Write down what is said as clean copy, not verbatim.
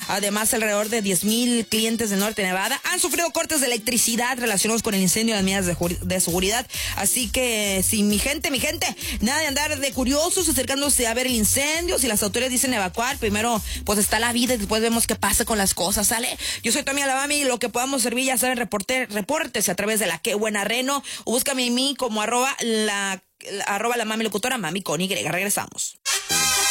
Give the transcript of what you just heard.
Además, alrededor de 10,000 clientes de Norte Nevada han sufrido cortes de electricidad relacionados con el incendio de medidas de seguridad. Así que, sí, mi gente, nada de andar de curiosos acercándose a ver el incendio. Si las autoridades dicen evacuar, primero pues está la vida y después vemos qué pasa con las cosas, ¿sale? Yo soy Tommy Alabami y lo que podamos servir, ya saben, repórtese a través de la Qué Buena Reno o búscame a mí como arroba la mami locutora, mami con Y. Regresamos.